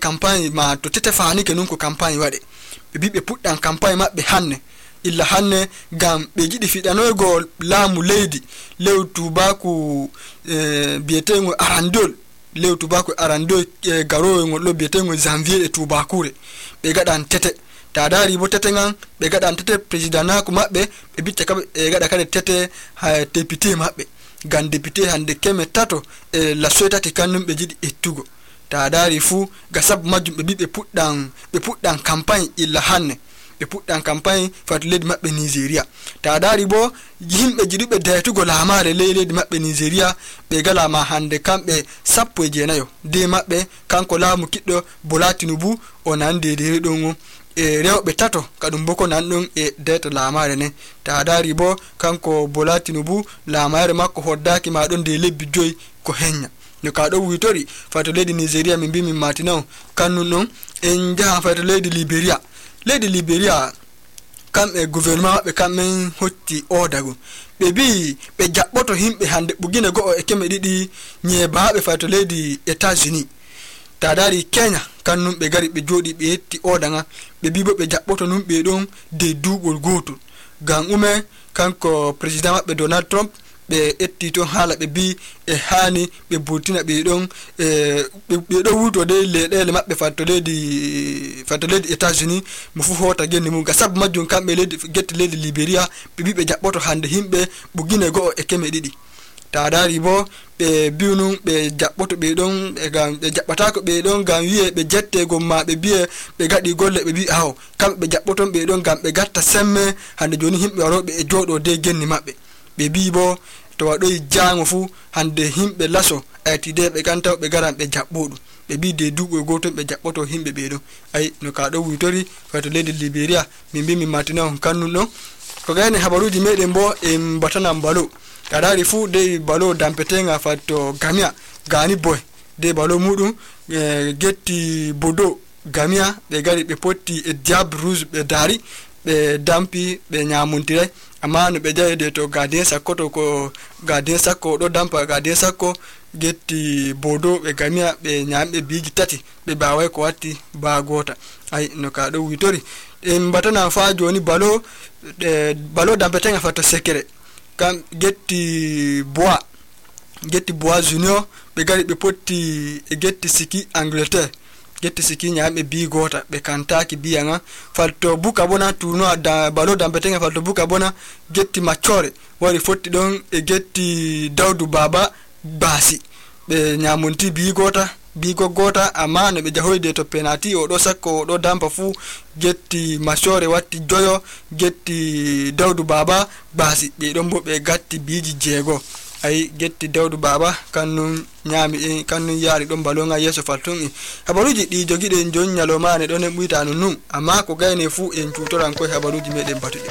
campagne ma to tete faani ke non ko campagne wade be bi be puddan campagne mabbe hanne illa hanne gam be jidi fidanoygo laamu leydi lew tubaku bietengo arandol lew tubaku arandol garowe ngol lo bietengo janvier e tubakure be gadan tete ta dari bo tete ngan be gadan tete president nako mabbe be bitta kabe gada kade tete ha député mabbe gan député hande keme tato la soitati kanum be jidi ettugo ta dari fu gasab majum be puddan campagne illa hanne be puddan campagne fat leydi mabbe Nigeria ta dari bo yimbe jidibe daytugo laamare leydi mabbe Nigeria be gala ma hande kambe sappo e jeenayo de mabbe kanko laamu kiddo Bola Tinubu onande de dongo rewbe tato kadum boko nan don deta laamare ne ta dari bo kanko Bola Tinubu laamare makko hoddaki ma don de lebbi joy ko henya no ka do witori fat leydi Nigeria min bi min matinaw kanun non en jaha fat leydi Liberia kam gouvernement be kam men hotti odago be bi be jabboto himbe hande bugine go e keme didi nyebaabe fato leydi États-Unis ta dari Kenya kannum be gari be jodi be hetti odanga be bi bo be jabboto num be don de dugol goto gan ume kanko president mabbe Donald Trump be etti to hala be bi e hani be burtina be don be do wuto de le mabbe fato leydi États-Unis mu fu hota genni mu gasab majjun kambe leydi getti leydi Liberia be jabboto hande himbe bugine go e keme didi ta dari bo be biunu be jabboto be don e gam be jabbata ko be don gam wi'e be jette go ma be bi'e be gadi golle be bi aw kam be jabboton be don gam be gatta semme hande joni himbe warobe e jodo de genni mabbe be bi bo to wadoy jango fu hande himbe laso atide be gantaw be garan be jabbodu be bi de dugo goto be jabboto himbe be do ay no ka do witori fato leydi Liberia min bi mi matina kannu no ko gane habaruji meden bo e batana balo kadari fu de balo dampetenga fato Gamia gani boy de balo mudum getti bodo Gamia be gari be potti e Diable Rouge be dari be dampi be nyamuntire amma no be jayde to gardien sakko to ko gardien sakko do dampa gardien sakko getti bodo be Gamia be nyambe biji tati be bawai ko watti ba gota ay no ka do witori en batana fa joni balo dampetenga fato sekere kam getti bois junior be gari be potti e getti siki Angleterre getti siki nyambe bi gota be kantaki biyanga falto buka bona tuno da balo dampetenga falto buka bona getti machore wari fotti don e getti Dawdu Baba basi be nyamunti bi gota amma no be jahoyde to penalty o do sakko o do dampa fu getti machore watti joyo getti Dawdu Baba basi be don bo be gatti biji jego ay getti Dawdu Baba kannun nyami kannun yari don balonga yeso faltun habaruji di jogide jon nyalomane don buita nunu amma ko gayne fu en tutoran ko habaruji meden batudi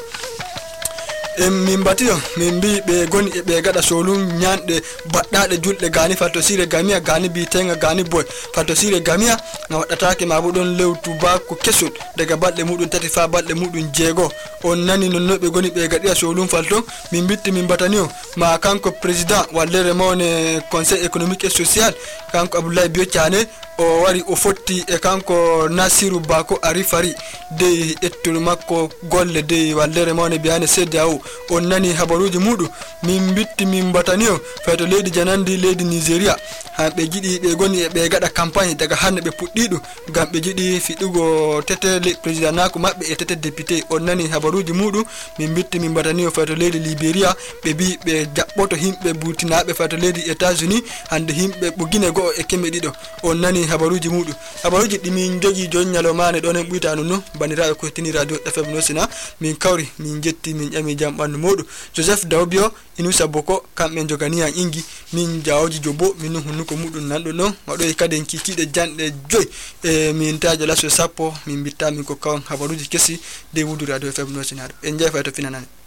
min batiyo min bi be goni e be gada solun nyande baddade julde gani fato sire Gamia gani bi tenga gani boy fato sire Gamia na wadatake ma budon lewtu ba ko kesut daga balde mudun tati fa balde mudun jego on nani non be goni be gadi solun falto min bitti min bataniyo ma kanko president wallere mawne conseil économique et social kanko Abdoulaye Bio Tiane o wari o fotti e kanko Nasiru Bako Arifari de ettul makko golle de wallere mawne biane CEDEAO on nani habaruji mudu min bitti min bataniyo fato leydi janandi leydi Nigeria be jidi be goni e be gada campagne daga hande be puddidu gam be jidi fidugo tete le president nako mabbe e tete député on nani habaruji mudu min bitti min bataniyo fato leydi Liberia be bi be jabboto himbe butinabe fato leydi États-Unis hande himbe bugine go e keme dido on nani habaruji mudu habaruji dimin jogi jon nyalomane don en buita nonu banirabe ko tini radio FM nosina min kawri min jetti min jami jam bandu modu Joseph Dawbio inusa boko kamben jogani an ingi min jawoji jobo min hunnuko mudun nando no wado e kaden kikide jande joy min tajo laso sappo min bitta min ko kawan habaruji kesi de wudu radio FM nosina en jay fayto finanane